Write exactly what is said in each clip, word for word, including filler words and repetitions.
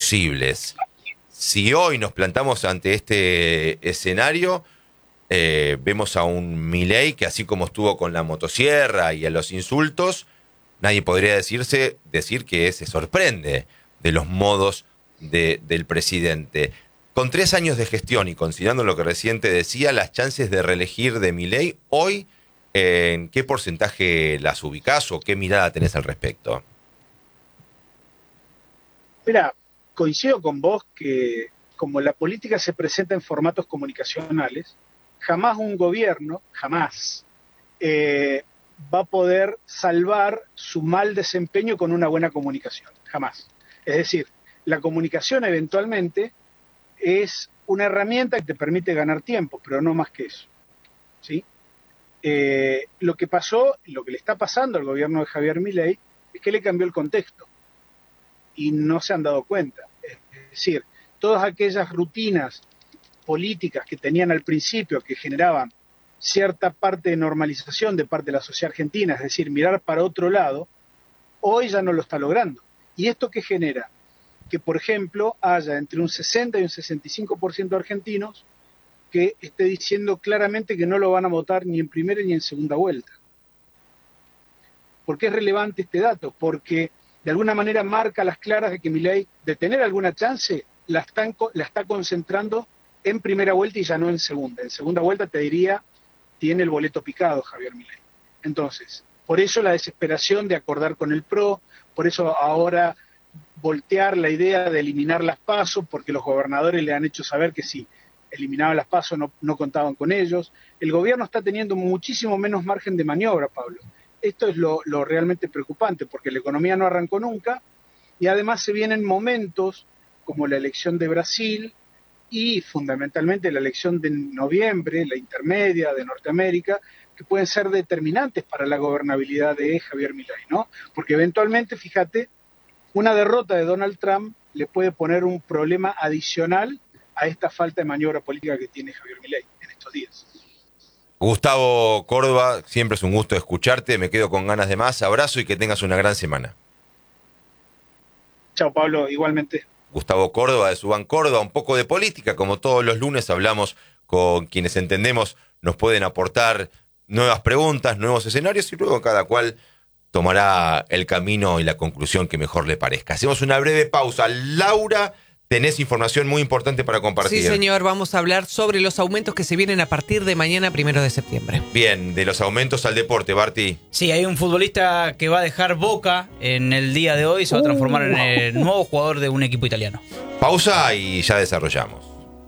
posibles. Si hoy nos plantamos ante este escenario, eh, vemos a un Milei que, así como estuvo con la motosierra y a los insultos, nadie podría decirse, decir que se sorprende de los modos de, del presidente. Con tres años de gestión y considerando lo que recién te decía, las chances de reelegir de Milei hoy, ¿en qué porcentaje las ubicás o qué mirada tenés al respecto? Mira, coincido con vos que como la política se presenta en formatos comunicacionales, jamás un gobierno, jamás, eh, va a poder salvar su mal desempeño con una buena comunicación, jamás. Es decir, la comunicación eventualmente es una herramienta que te permite ganar tiempo, pero no más que eso, ¿sí? Eh, lo que pasó, lo que le está pasando al gobierno de Javier Milei es que le cambió el contexto y no se han dado cuenta. Es decir, todas aquellas rutinas políticas que tenían al principio, que generaban cierta parte de normalización de parte de la sociedad argentina, es decir, mirar para otro lado, hoy ya no lo está logrando. ¿Y esto qué genera? Que, por ejemplo, haya entre un sesenta y un sesenta y cinco por ciento de argentinos que esté diciendo claramente que no lo van a votar ni en primera ni en segunda vuelta. ¿Por qué es relevante este dato? Porque de alguna manera marca las claras de que Milei, de tener alguna chance, la, están, la está concentrando en primera vuelta y ya no en segunda. En segunda vuelta te diría, tiene el boleto picado Javier Milei. Entonces, por eso la desesperación de acordar con el P R O, por eso ahora voltear la idea de eliminar las PASO, porque los gobernadores le han hecho saber que si eliminaban las PASO no, no contaban con ellos. El gobierno está teniendo muchísimo menos margen de maniobra, Pablo. Esto es lo, lo realmente preocupante, porque la economía no arrancó nunca y además se vienen momentos como la elección de Brasil y fundamentalmente la elección de noviembre, la intermedia de Norteamérica, que pueden ser determinantes para la gobernabilidad de Javier Milei, ¿no? Porque eventualmente, fíjate, una derrota de Donald Trump le puede poner un problema adicional a esta falta de maniobra política que tiene Javier Milei en estos días. Gustavo Córdoba, siempre es un gusto escucharte, me quedo con ganas de más. Abrazo y que tengas una gran semana. Chao, Pablo, igualmente. Gustavo Córdoba de Suban Córdoba, un poco de política, como todos los lunes hablamos con quienes entendemos, nos pueden aportar nuevas preguntas, nuevos escenarios y luego cada cual tomará el camino y la conclusión que mejor le parezca. Hacemos una breve pausa. Laura, tenés información muy importante para compartir. Sí, señor, vamos a hablar sobre los aumentos que se vienen a partir de mañana, primero de septiembre. Bien, de los aumentos al deporte, Barty. Sí, hay un futbolista que va a dejar Boca en el día de hoy, se va a transformar en el nuevo jugador de un equipo italiano. Pausa y ya desarrollamos.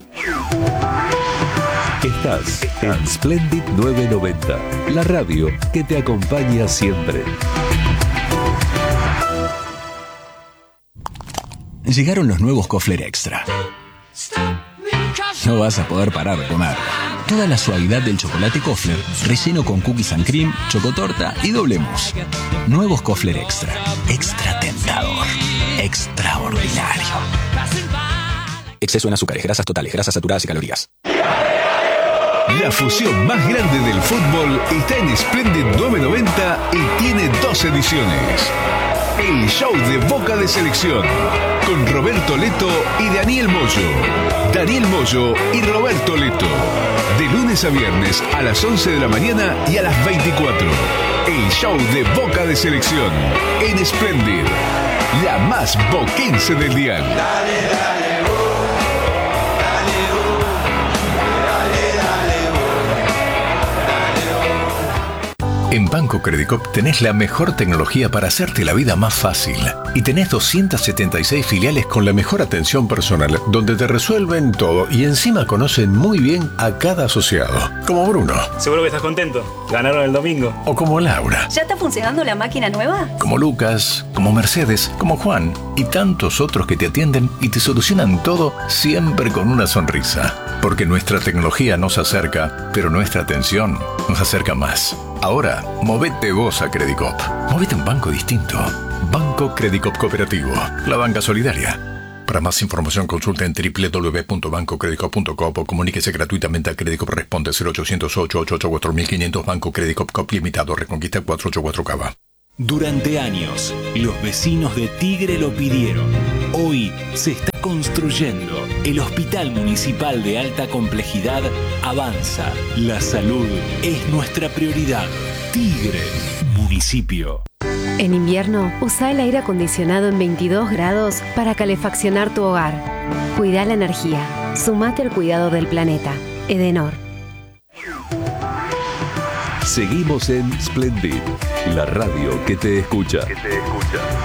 Estás en Splendid novecientos noventa, la radio que te acompaña siempre. Llegaron los nuevos Kofler Extra. No vas a poder parar de comer. Toda la suavidad del chocolate Kofler, relleno con cookies and cream, chocotorta y doble mousse. Nuevos Kofler Extra. Extra tentador. Extraordinario. Exceso en azúcares, grasas totales, grasas saturadas y calorías. La fusión más grande del fútbol está en Splendid novecientos noventa y tiene dos ediciones. El show de Boca de Selección, con Roberto Leto y Daniel Moyo. Daniel Moyo y Roberto Leto. De lunes a viernes a las once de la mañana y a las veinticuatro. El show de Boca de Selección, en Splendid, la más boquense del dial. Dale, dale. En Banco Credicop tenés la mejor tecnología para hacerte la vida más fácil. Y tenés doscientas setenta y seis filiales con la mejor atención personal, donde te resuelven todo y encima conocen muy bien a cada asociado. Como Bruno. Seguro que estás contento. Ganaron el domingo. O como Laura. ¿Ya está funcionando la máquina nueva? Como Lucas, como Mercedes, como Juan y tantos otros que te atienden y te solucionan todo siempre con una sonrisa. Porque nuestra tecnología nos acerca, pero nuestra atención nos acerca más. Ahora, movete vos a Credicop. Movete a un banco distinto. Banco Credicop Cooperativo. La banca solidaria. Para más información consulta en doble u doble u doble u punto banco credicop punto com o comuníquese gratuitamente a Credicop. Responde cero ochocientos ocho, ochocientos ochenta y cuatro mil quinientos. Banco Credicop Cop Limitado. Reconquista cuatrocientos ochenta y cuatro Cava. Durante años, los vecinos de Tigre lo pidieron. Hoy se está construyendo. El Hospital Municipal de Alta Complejidad avanza. La salud es nuestra prioridad. Tigre, municipio. En invierno, usa el aire acondicionado en veintidós grados para calefaccionar tu hogar. Cuida la energía. Sumate al cuidado del planeta. Edenor. Seguimos en Splendid, la radio que te escucha. Que te escucha.